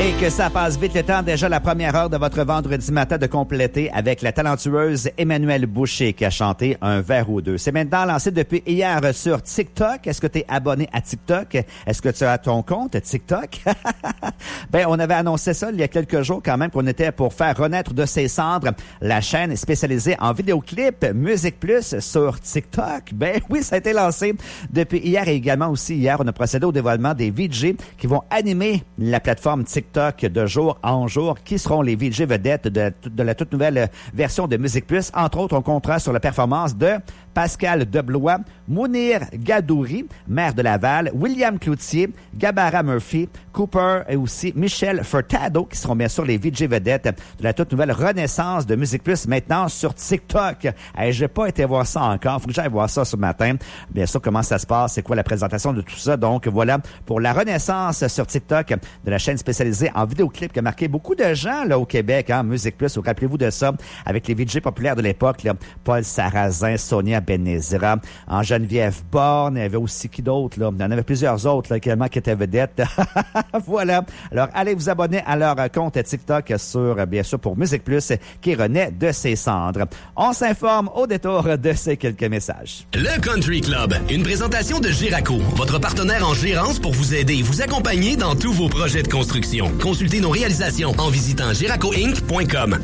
Et que ça passe vite le temps, déjà la première heure de votre vendredi matin de compléter avec la talentueuse Emmanuelle Boucher qui a chanté Un verre ou deux. C'est maintenant lancé depuis hier sur TikTok. Est-ce que tu es abonné à TikTok? Est-ce que tu as ton compte TikTok? Ben, on avait annoncé ça il y a quelques jours quand même qu'on était pour faire renaître de ses cendres la chaîne spécialisée en vidéoclips Musique Plus sur TikTok. Ben oui, ça a été lancé depuis hier et également aussi hier, on a procédé au dévoilement des VJ qui vont animer la plateforme TikTok de jour en jour. Qui seront les VJ vedettes de la toute nouvelle version de Musique Plus? Entre autres, on comptera sur la performance de Pascal Deblois, Mounir Gadouri, maire de Laval, William Cloutier, Gabara Murphy, Cooper et aussi Michel Furtado qui seront bien sûr les VJ vedettes de la toute nouvelle renaissance de Musique Plus maintenant sur TikTok. Hey, j'ai pas été voir ça encore. Faut que j'aille voir ça ce matin. Bien sûr, comment ça se passe? C'est quoi la présentation de tout ça? Donc, voilà pour la renaissance sur TikTok de la chaîne spécialisée en vidéoclip qui a marqué beaucoup de gens là au Québec, hein, Musique Plus. Rappelez-vous de ça avec les VJ populaires de l'époque, là, Paul Sarrazin, Sonia Benezira, en Geneviève Borne, il y avait aussi qui d'autre, là? Il y en avait plusieurs autres là, également qui étaient vedettes. Voilà. Alors, allez vous abonner à leur compte TikTok sur, bien sûr, pour Musique Plus, qui renaît de ses cendres. On s'informe au détour de ces quelques messages. Le Country Club, une présentation de Giraco, votre partenaire en gérance pour vous aider et vous accompagner dans tous vos projets de construction. Consultez nos réalisations en visitant giracoinc.com.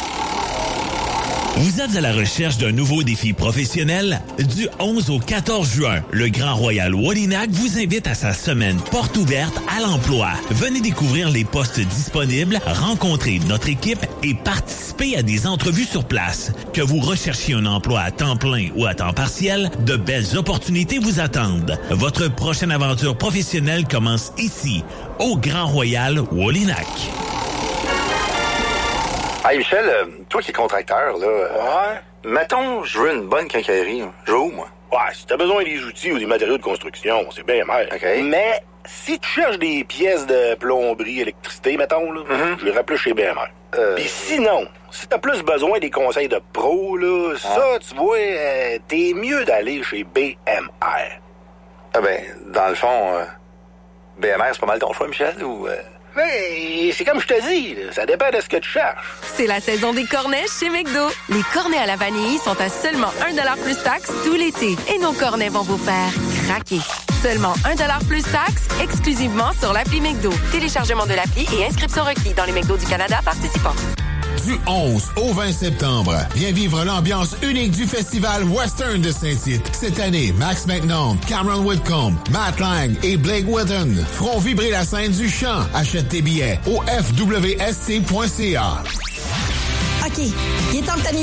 Vous êtes à la recherche d'un nouveau défi professionnel? Du 11 au 14 juin, le Grand Royal Wallinac vous invite à sa semaine porte ouverte à l'emploi. Venez découvrir les postes disponibles, rencontrer notre équipe et participer à des entrevues sur place. Que vous recherchiez un emploi à temps plein ou à temps partiel, de belles opportunités vous attendent. Votre prochaine aventure professionnelle commence ici, au Grand Royal Wallinac. Hey Michel, toi qui es contracteur, là, Ouais? mettons, je veux une bonne quincaillerie. Je veux où, moi? Ouais, si t'as besoin des outils ou des matériaux de construction, c'est bien mal. OK. Mais si tu cherches des pièces de plomberie, électricité, mettons, là, je les rappelle chez BMR. Puis sinon, si t'as plus besoin des conseils de pro, là, ça, tu vois, t'es mieux d'aller chez BMR. Ah ben, dans le fond, BMR, c'est pas mal ton choix, Michel, ou... Mais c'est comme je te dis, là, ça dépend de ce que tu cherches. C'est la saison des cornets chez McDo. Les cornets à la vanille sont à seulement 1$ plus taxe tout l'été. Et nos cornets vont vous faire craquer. Seulement 1$ plus taxe, exclusivement sur l'appli McDo. Téléchargement de l'appli et inscription requis dans les McDo du Canada participants. Du 11 au 20 septembre, viens vivre l'ambiance unique du festival Western de Saint-Tite. Cette année, Max McNaught, Cameron Whitcomb, Matt Lang et Blake Witten feront vibrer la scène du chant. Achète tes billets au fwsc.ca. OK, il est temps de